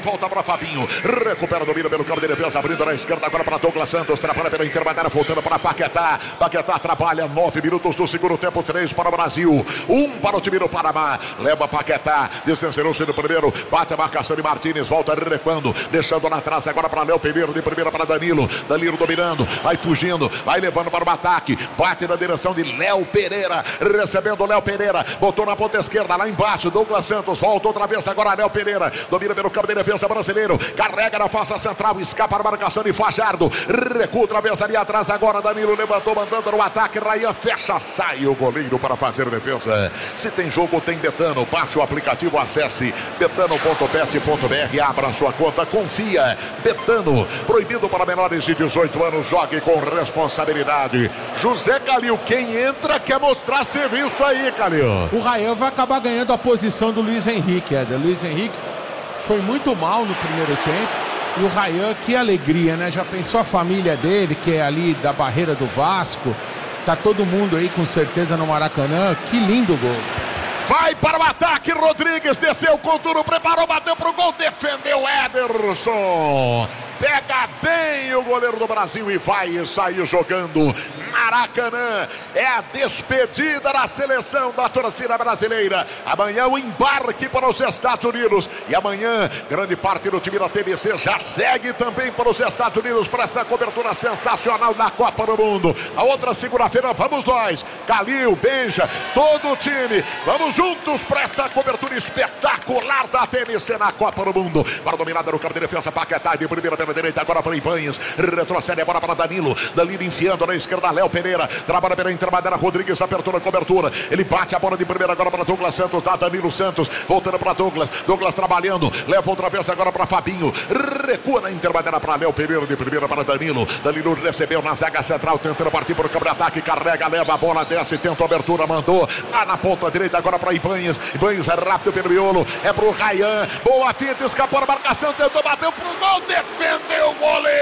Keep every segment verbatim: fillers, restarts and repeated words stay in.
Volta para Fabinho, recupera, domina pelo campo de defesa, abrindo na esquerda agora para Douglas Santos, trabalha pela intermediária, voltando para Paquetá. Paquetá trabalha, nove minutos do segundo tempo, três para o Brasil, um para o time do Panamá. Leva Paquetá, distanciou-se do primeiro, bate a marcação de Martínez, volta recuando, deixando na traça agora para Léo Pereira, de primeira para Danilo. Danilo dominando, vai fugindo, vai levando para o ataque, bate na direção de Léo Pereira, recebendo Léo Pereira, botou na ponta esquerda, lá embaixo, Douglas Santos, volta outra vez agora Léo Pereira, domina pelo campo de defesa. Brasileiro, carrega na face central, escapa a marcação de Fajardo, recua outra vez ali atrás agora, Danilo levantou, mandando no ataque, Rayan fecha, sai o goleiro para fazer defesa. Se tem jogo, tem Betano, baixe o aplicativo, acesse betano ponto bet ponto br, abra a sua conta, confia. Betano, proibido para menores de dezoito anos, jogue com responsabilidade. José Calil, quem entra quer mostrar serviço aí, Calil. O Rayan vai acabar ganhando a posição do Luiz Henrique, Éder. Luiz Henrique foi muito mal no primeiro tempo. E o Rayan, que alegria, né? Já pensou a família dele, que é ali da barreira do Vasco. Tá todo mundo aí com certeza no Maracanã. Que lindo gol. Vai para o ataque, Rodrigues desceu com tudo, preparou, bateu pro gol, defendeu Ederson. Pega bem o goleiro do Brasil e vai sair jogando. Maracanã é a despedida da seleção da torcida brasileira. Amanhã o embarque para os Estados Unidos. E amanhã, grande parte do time da T B C já segue também para os Estados Unidos para essa cobertura sensacional da Copa do Mundo. A outra segunda-feira vamos nós, Calil, Benja, todo o time. Vamos juntos para essa cobertura espetacular da T B C na Copa do Mundo. Para dominada no campo de defesa, Paquetá de primeira pela direita, agora para Ibanhas, retrocede a bola para Danilo, Danilo enfiando na esquerda, Léo Pereira, trabalha pela intermediária, Rodrigues, apertura, cobertura, ele bate a bola de primeira agora para Douglas Santos, dá Danilo Santos, voltando para Douglas, Douglas trabalhando, leva outra vez agora para Fabinho, recua na intermediária para Léo Pereira, de primeira para Danilo, Danilo recebeu na zaga central, tentando partir para o campo de ataque, carrega, leva a bola, desce, tenta a abertura, mandou, lá na ponta direita agora para Ibanhas, Ibanhas é rápido pelo miolo, é pro Rayan, boa fita, escapou a marcação, tentou, bateu pro gol, defendeu o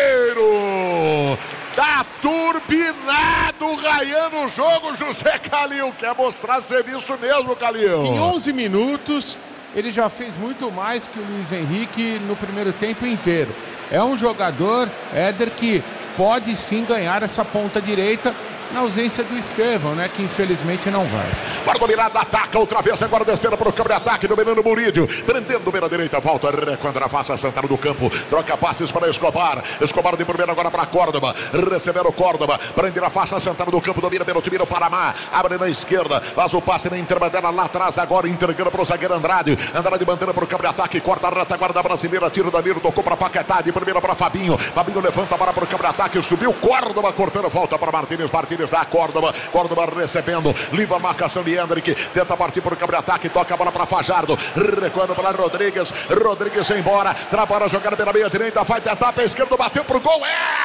goleiro. Tá turbinado o Rayan no jogo, José Calil. Quer mostrar serviço mesmo, Calil. Em onze minutos, ele já fez muito mais que o Luiz Henrique no primeiro tempo inteiro. É um jogador, Éder, que pode sim ganhar essa ponta direita, na ausência do Estevão, né, que infelizmente não vai. Para dominar, ataca outra vez, agora descendo para o campo de ataque, dominando o Murídio, prendendo bem na direita, volta, quando na face central do campo, troca passes para Escobar, Escobar de primeira agora para Córdoba, recebendo o Córdoba, prende na face central do campo, domina pelo time do Panamá, abre na esquerda, faz o passe na intermediária lá atrás, agora entregando para o zagueiro Andrade, Andrade mantendo para o campo de ataque, corta a retaguarda brasileira, tiro Danilo, tocou para Paquetá, de primeira para Fabinho, Fabinho levanta a bola para o campo de ataque, subiu Córdoba, cortando, volta para Martínez, Martínez da Córdoba, Córdoba recebendo, livra a marcação de Hendrick, tenta partir por campo de ataque, toca a bola para Fajardo, recuando para Rodrigues, Rodrigues embora, trabalha a jogada pela meia direita, vai tentar para a esquerda, bateu pro gol,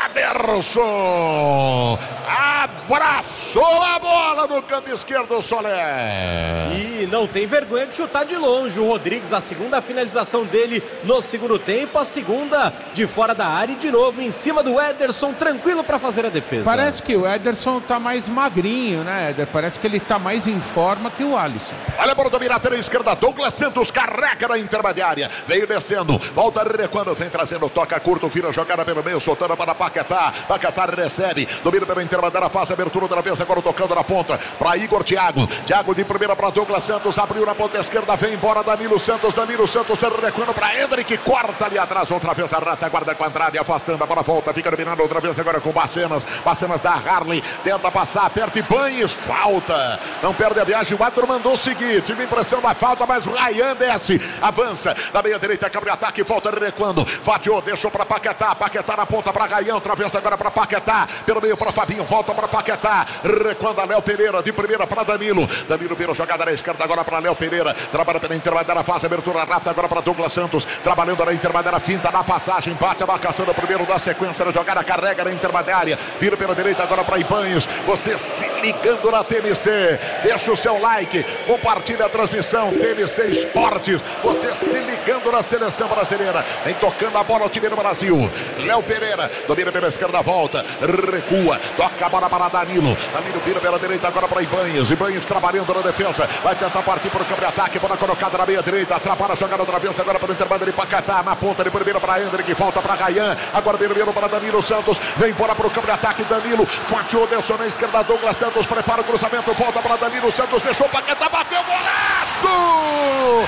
Ederson, abraçou a bola no canto esquerdo, Solé. E não tem vergonha de chutar de longe, o Rodrigues, a segunda finalização dele no segundo tempo, a segunda de fora da área e de novo em cima do Ederson, tranquilo para fazer a defesa. Parece que o Ederson tá mais magrinho, né, Éder? Parece que ele tá mais em forma que o Alisson. Olha para dominar pela esquerda, Douglas Santos carrega na intermediária, veio descendo, volta recuando, vem trazendo, toca curto, vira jogada pelo meio, soltando para Paquetá, Paquetá recebe, domina pela intermediária, faz abertura outra vez, agora tocando na ponta, para Igor Thiago, Thiago de primeira para Douglas Santos, abriu na ponta esquerda, vem embora Danilo Santos, Danilo Santos recuando para Hendrick, corta ali atrás, outra vez a retaguarda com a Andrade, afastando a bola, volta, fica dominando outra vez agora com Bacenas, Bacenas da Harley, tenta passar, aperta Ibanhas, falta, não perde a viagem, o Atro mandou seguir, tive impressão da falta, mas o Rayan desce, avança, na meia direita, câmbio de ataque, volta recuando, fatiou, deixou para Paquetá, Paquetá na ponta para Rayan, outra vez agora para Paquetá, pelo meio para Fabinho, volta para Paquetá, recuando a Léo Pereira, de primeira para Danilo, Danilo virou jogada na esquerda agora para Léo Pereira, trabalha pela intermediária, faz abertura rápida agora para Douglas Santos, trabalhando na intermediária, finta na passagem, bate a marcação do primeiro da sequência da jogada, carrega na intermediária, vira pela direita agora para Ibanhas, você se ligando na T M C, deixa o seu like, compartilha a transmissão, T M C Esportes, você se ligando na seleção brasileira, vem tocando a bola ao time do Brasil, Léo Pereira, domina pela esquerda, volta, recua, toca a bola para Danilo. Danilo vira pela direita agora para Ibanez. Ibanez trabalhando na defesa. Vai tentar partir para o campo de ataque. Bola colocada na meia direita. Atrapalha a jogada outra vez. Agora para o intervalo de Paquetá. Na ponta de primeira para Hendrick. Volta para Ryan. Agora primeiro para Danilo Santos. Vem embora para o campo de ataque. Danilo. Fatiou, desceu na esquerda. Douglas Santos prepara o cruzamento. Volta para Danilo Santos. Deixou Paquetá. Bateu. Golaço!